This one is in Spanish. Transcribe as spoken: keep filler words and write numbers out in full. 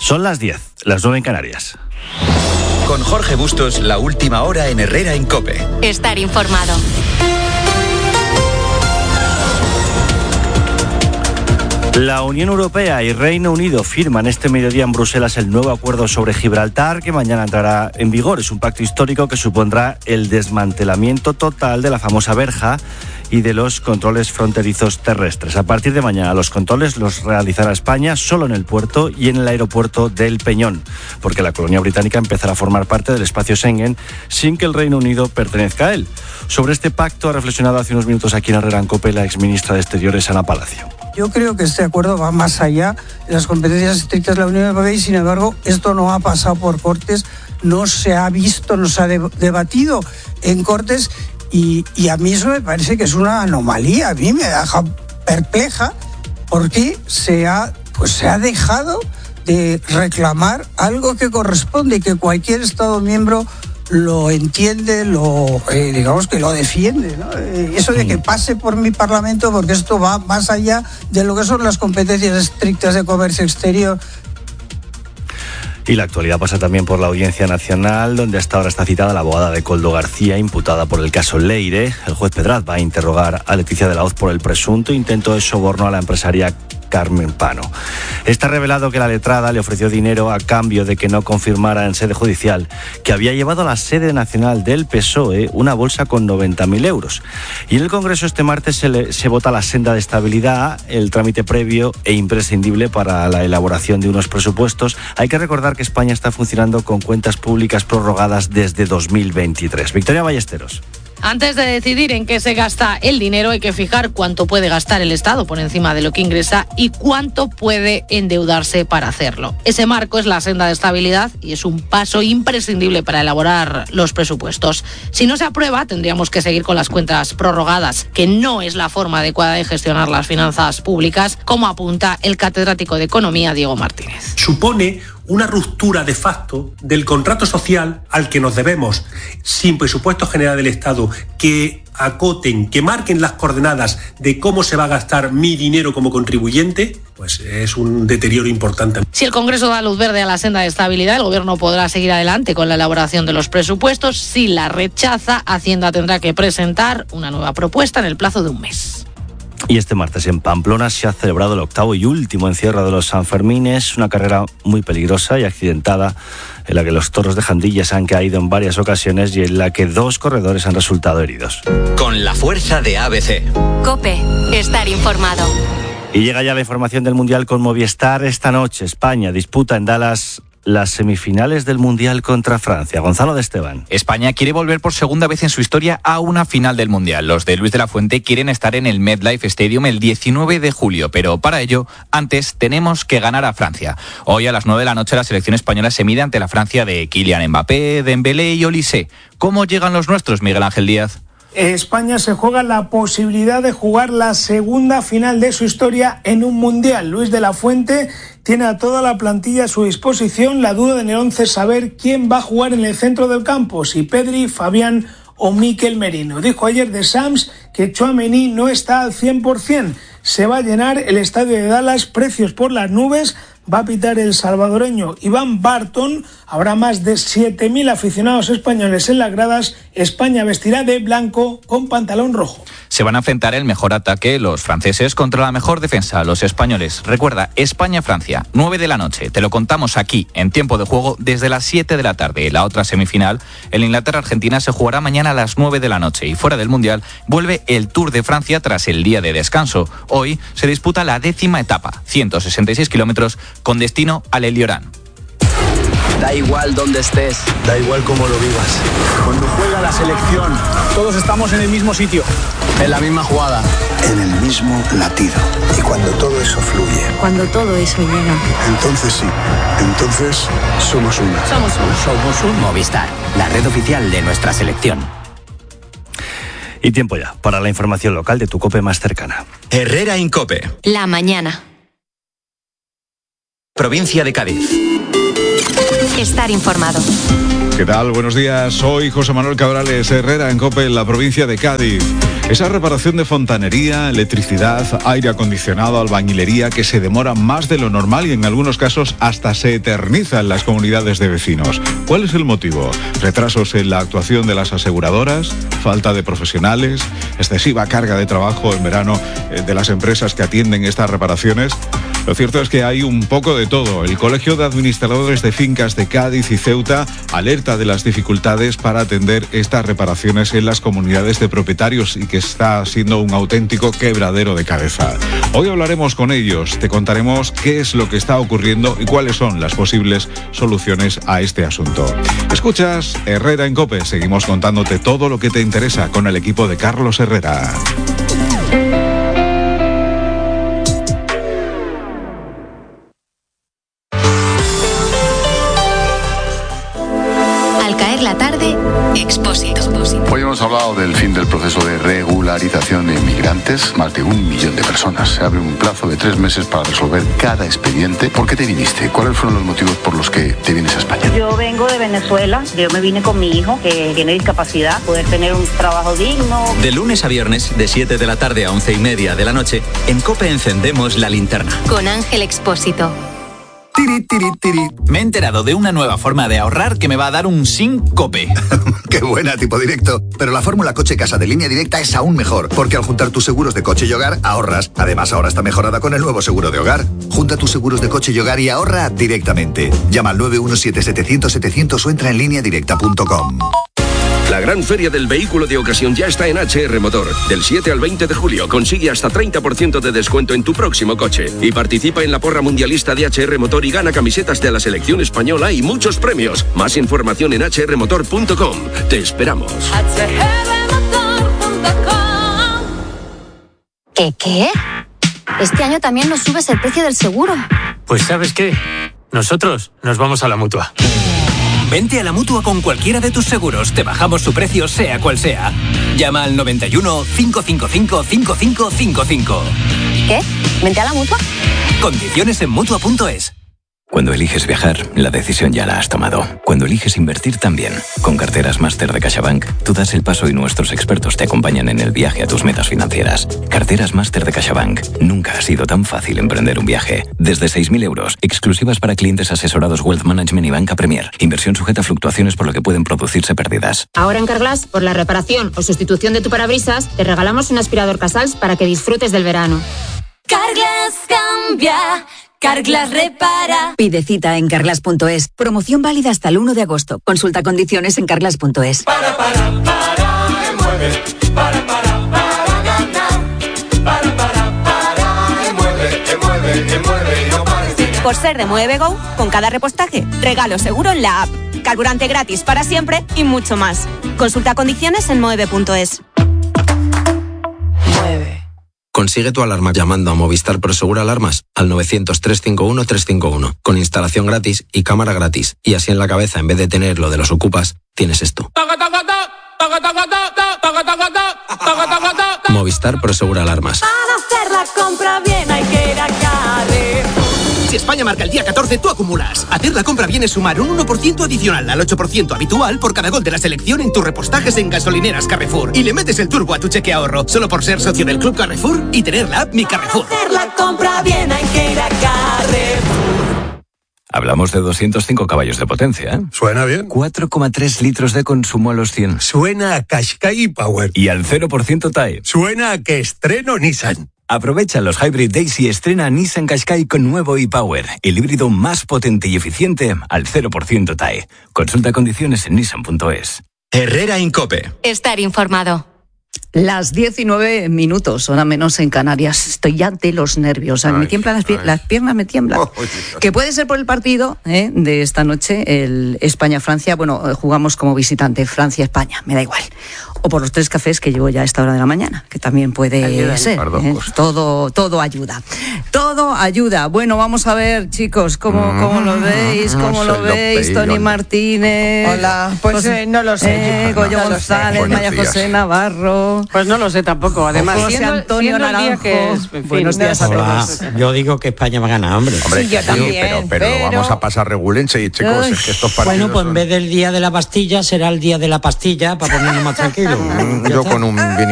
Son las diez, las nueve en Canarias. Con Jorge Bustos, la última hora en Herrera en COPE. Estar informado. La Unión Europea y Reino Unido firman este mediodía en Bruselas el nuevo acuerdo sobre Gibraltar, que mañana entrará en vigor. Es un pacto histórico que supondrá el desmantelamiento total de la famosa verja y de los controles fronterizos terrestres. A partir de mañana los controles los realizará España solo en el puerto y en el aeropuerto del Peñón, porque la colonia británica empezará a formar parte del espacio Schengen sin que el Reino Unido pertenezca a él. Sobre este pacto ha reflexionado hace unos minutos aquí en Herrera en COPE la exministra de Exteriores, Ana Palacio. Yo creo que este acuerdo va más allá de las competencias estrictas de la Unión Europea y, sin embargo, esto no ha pasado por Cortes, no se ha visto, no se ha debatido en Cortes y, y a mí eso me parece que es una anomalía. A mí me deja perpleja porque se ha, pues se ha dejado de reclamar algo que corresponde y que cualquier Estado miembro lo entiende, lo eh, digamos que lo defiende, ¿no? Eh, eso de que pase por mi Parlamento, porque esto va más allá de lo que son las competencias estrictas de comercio exterior. Y la actualidad pasa también por la Audiencia Nacional, donde hasta ahora está citada la abogada de Koldo García, imputada por el caso Leire. El juez Pedraz va a interrogar a Leticia de la Hoz por el presunto intento de soborno a la empresaria Carmen Pano. Está revelado que la letrada le ofreció dinero a cambio de que no confirmara en sede judicial que había llevado a la sede nacional del P S O E una bolsa con noventa mil euros. Y en el Congreso este martes se, le, se vota la senda de estabilidad, el trámite previo e imprescindible para la elaboración de unos presupuestos. Hay que recordar que España está funcionando con cuentas públicas prorrogadas desde dos mil veintitrés. Victoria Ballesteros. Antes de decidir en qué se gasta el dinero, hay que fijar cuánto puede gastar el Estado por encima de lo que ingresa y cuánto puede endeudarse para hacerlo. Ese marco es la senda de estabilidad y es un paso imprescindible para elaborar los presupuestos. Si no se aprueba, tendríamos que seguir con las cuentas prorrogadas, que no es la forma adecuada de gestionar las finanzas públicas, como apunta el catedrático de Economía, Diego Martínez. Supone una ruptura de facto del contrato social al que nos debemos, sin presupuesto general del Estado que acoten, que marquen las coordenadas de cómo se va a gastar mi dinero como contribuyente, pues es un deterioro importante. Si el Congreso da luz verde a la senda de estabilidad, el Gobierno podrá seguir adelante con la elaboración de los presupuestos. Si la rechaza, Hacienda tendrá que presentar una nueva propuesta en el plazo de un mes. Y este martes en Pamplona se ha celebrado el octavo y último encierro de los Sanfermines, una carrera muy peligrosa y accidentada en la que los toros de Jandillas han caído en varias ocasiones y en la que dos corredores han resultado heridos. Con la fuerza de A B C. COPE, estar informado. Y llega ya la información del Mundial con Movistar. Esta noche España disputa en Dallas las semifinales del Mundial contra Francia. Gonzalo de Esteban. España quiere volver por segunda vez en su historia a una final del Mundial. Los de Luis de la Fuente quieren estar en el MetLife Stadium el diecinueve de julio, pero para ello, antes tenemos que ganar a Francia. Hoy a las nueve de la noche la selección española se mide ante la Francia de Kylian Mbappé, Dembélé y Olise. ¿Cómo llegan los nuestros, Miguel Ángel Díaz? España se juega la posibilidad de jugar la segunda final de su historia en un Mundial. Luis de la Fuente tiene a toda la plantilla a su disposición. La duda en el once es saber quién va a jugar en el centro del campo, si Pedri, Fabián o Mikel Merino. Dijo ayer de Sams que Tchouaméni no está al cien por ciento. Se va a llenar el estadio de Dallas, precios por las nubes. Va a pitar el salvadoreño Iván Barton. Habrá más de siete mil aficionados españoles en las gradas. España vestirá de blanco con pantalón rojo. Se van a enfrentar el mejor ataque los franceses contra la mejor defensa los españoles. Recuerda, España-Francia, nueve de la noche. Te lo contamos aquí, en tiempo de juego, desde las siete de la tarde. La otra semifinal, el Inglaterra-Argentina, se jugará mañana a las nueve de la noche. Y fuera del Mundial, vuelve el Tour de Francia tras el día de descanso. Hoy se disputa la décima etapa, ciento sesenta y seis kilómetros, con destino al Eliorán. Da igual dónde estés, da igual cómo lo vivas. Cuando juega la selección, todos estamos en el mismo sitio, en la misma jugada, en el mismo latido. Y cuando todo eso fluye, cuando todo eso llega, entonces sí, entonces somos una. Somos una. Somos un Movistar, la red oficial de nuestra selección. Y tiempo ya para la información local de tu COPE más cercana. Herrera en COPE. La mañana. Provincia de Cádiz. Estar informado. ¿Qué tal? Buenos días. Soy José Manuel Cabrales, Herrera en COPE, en la provincia de Cádiz. Esa reparación de fontanería, electricidad, aire acondicionado, albañilería, que se demora más de lo normal y en algunos casos hasta se eterniza en las comunidades de vecinos. ¿Cuál es el motivo? ¿Retrasos en la actuación de las aseguradoras? ¿Falta de profesionales? ¿Excesiva carga de trabajo en verano de las empresas que atienden estas reparaciones? Lo cierto es que hay un poco de todo. El Colegio de Administradores de Fincas de Cádiz y Ceuta alerta de las dificultades para atender estas reparaciones en las comunidades de propietarios y que está siendo un auténtico quebradero de cabeza. Hoy hablaremos con ellos, te contaremos qué es lo que está ocurriendo y cuáles son las posibles soluciones a este asunto. Escuchas Herrera en COPE, seguimos contándote todo lo que te interesa con el equipo de Carlos Herrera. La tarde, Expósito. Hoy hemos hablado del fin del proceso de regularización de inmigrantes. Más de un millón de personas. Se abre un plazo de tres meses para resolver cada expediente. ¿Por qué te viniste? ¿Cuáles fueron los motivos por los que te vienes a España? Yo vengo de Venezuela. Yo me vine con mi hijo, que tiene discapacidad, poder tener un trabajo digno. De lunes a viernes, de siete de la tarde a once y media de la noche, en COPE encendemos la linterna. Con Ángel Expósito. Tiri, tiri, tiri. Me he enterado de una nueva forma de ahorrar que me va a dar un SINCOPE. ¡Qué buena, tipo directo! Pero la fórmula Coche Casa de Línea Directa es aún mejor, porque al juntar tus seguros de coche y hogar, ahorras. Además, ahora está mejorada con el nuevo seguro de hogar. Junta tus seguros de coche y hogar y ahorra directamente. Llama al nueve uno siete setecientos setecientos o entra en línea directa punto com. La gran feria del vehículo de ocasión ya está en H R Motor. Del siete al veinte de julio consigue hasta treinta por ciento de descuento en tu próximo coche. Y participa en la porra mundialista de H R Motor y gana camisetas de la selección española y muchos premios. Más información en h r motor punto com. Te esperamos. H R motor punto com. ¿Qué qué? Este año también nos subes el precio del seguro. Pues ¿sabes qué? Nosotros nos vamos a la Mutua. Vente a la Mutua con cualquiera de tus seguros. Te bajamos su precio sea cual sea. Llama al noventa y uno, cinco cinco cinco, cinco cinco cinco cinco. ¿Qué? ¿Vente a la Mutua? Condiciones en Mutua punto es. Cuando eliges viajar, la decisión ya la has tomado. Cuando eliges invertir también. Con Carteras Máster de CaixaBank, tú das el paso y nuestros expertos te acompañan en el viaje a tus metas financieras. Carteras Máster de CaixaBank. Nunca ha sido tan fácil emprender un viaje. Desde seis mil euros, exclusivas para clientes asesorados Wealth Management y Banca Premier. Inversión sujeta a fluctuaciones por lo que pueden producirse pérdidas. Ahora en Carglass, por la reparación o sustitución de tu parabrisas, te regalamos un aspirador Casals para que disfrutes del verano. Carglass cambia. Carglass repara. Pide cita en carglass punto es. Promoción válida hasta el uno de agosto. Consulta condiciones en carglass punto es. Para, para, para, emueve. Para, para, para ganar. Para, para, para, emueve, emueve, emueve y no pares de ganar. Por ser de Mueve Go, con cada repostaje, regalo seguro en la app. Carburante gratis para siempre y mucho más. Consulta condiciones en mueve punto es. Mueve. Consigue tu alarma llamando a Movistar Prosegur Alarmas al novecientos, trescientos cincuenta y uno, trescientos cincuenta y uno, con instalación gratis y cámara gratis. Y así en la cabeza, en vez de tener lo de los ocupas, tienes esto. Movistar Prosegur Alarmas. Para hacer la compra bien hay que ir a Carrefour. Si España marca el día catorce, tú acumulas. Hacer la compra bien es sumar un uno por ciento adicional al ocho por ciento habitual por cada gol de la selección en tus repostajes en gasolineras Carrefour. Y le metes el turbo a tu cheque ahorro, solo por ser socio del Club Carrefour y tener la app Mi Carrefour. Para hacer la compra bien hay que ir a Carrefour. Hablamos de doscientos cinco caballos de potencia, ¿eh? Suena bien. cuatro coma tres litros de consumo a los cien. Suena a Qashqai Power. Y al cero por ciento T A E. Suena a que estreno Nissan. Aprovecha los Hybrid Days y estrena Nissan Qashqai con nuevo e-Power, el híbrido más potente y eficiente al cero por ciento T A E. Consulta condiciones en nissan punto es. Herrera en COPE. Estar informado. Las diecinueve minutos, hora menos en Canarias. Estoy ya de los nervios. Ay, me tiemblan las, pier- las piernas, me tiemblan. Oh, que puede ser por el partido ¿eh? de esta noche, el España-Francia. Bueno, jugamos como visitante, Francia-España, me da igual. O por los tres cafés que llevo ya a esta hora de la mañana, que también puede ayuda, ser. ¿eh? Todo, todo ayuda. Todo ayuda. Bueno, vamos a ver, chicos, cómo, cómo lo veis, cómo no lo veis, lo Tony Martínez. Hola, pues José, eh, no lo sé. Eh, Goyo no González, Maya José Navarro. Pues no lo sé tampoco. Además, José siendo, Antonio siendo Naranjo. Que es, en Buenos fin, días no a todos. sé. Yo digo que España va a ganar, hombre. Hombre, sí, yo también. Pero, pero, pero vamos a pasar regulense y chicos, Ay, es que estos partidos bueno, pues son... en vez del día de la pastilla será el día de la pastilla para ponernos más tranquilos. Yo con un vinito